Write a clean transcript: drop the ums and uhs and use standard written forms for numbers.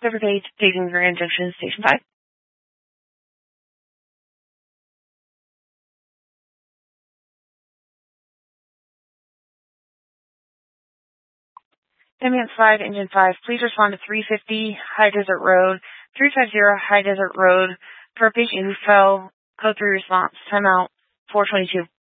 Silver Page, Taking Grand Junction, Station 5. Ambulance 5, Engine 5, please respond to 350 High Desert Road, 350 High Desert Road, for patient who fell, code 3 response, timeout, 422.